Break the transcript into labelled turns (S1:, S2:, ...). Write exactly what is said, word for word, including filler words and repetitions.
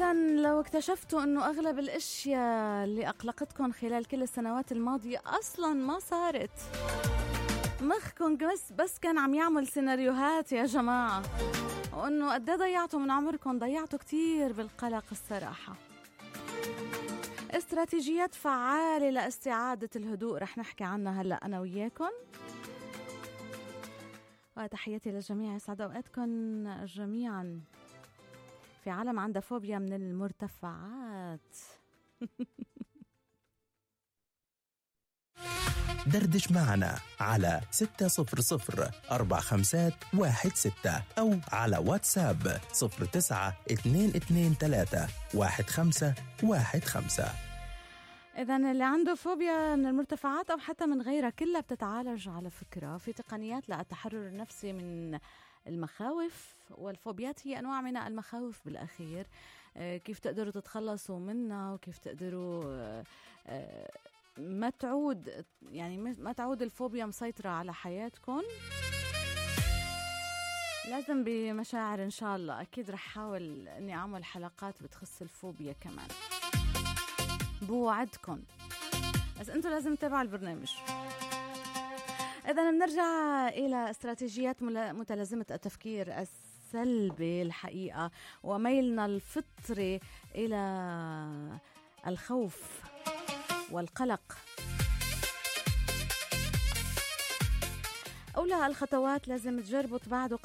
S1: إذن لو اكتشفتوا أنه أغلب الأشياء اللي أقلقتكم خلال كل السنوات الماضية أصلاً ما صارت، مخكم بس, بس كان عم يعمل سيناريوهات يا جماعة، وأنه قد ضيعتوا من عمركم، ضيعتوا كتير بالقلق الصراحة. استراتيجيات فعالة لاستعادة الهدوء رح نحكي عنها هلأ أنا وياكم. وتحياتي للجميع، يسعد أوقاتكم جميعاً. في عالم عنده فوبيا من المرتفعات.
S2: دردش معنا على ستة صفر صفر أربع خمسات واحد ستة أو على واتساب صفر تسعة اثنين اثنين ثلاثة واحد خمسة واحد خمسة.
S1: إذن اللي عنده فوبيا من المرتفعات أو حتى من غيرها كلها بتتعالج على فكرة. في تقنيات للتحرر النفسي من المخاوف، والفوبيات هي أنواع من المخاوف بالأخير. كيف تقدروا تتخلصوا منها وكيف تقدروا ما تعود يعني ما تعود الفوبيا مسيطرة على حياتكم. لازم بمشاعر إن شاء الله. أكيد رح حاول أني أعمل حلقات بتخص الفوبيا كمان، بوعدكم، بس أنتوا لازم تتابعوا البرنامج. إذا بنرجع إلى استراتيجيات متلازمة التفكير السلبي الحقيقة، وميلنا الفطري إلى الخوف والقلق. أولى الخطوات لازم تجربوا تبعدوا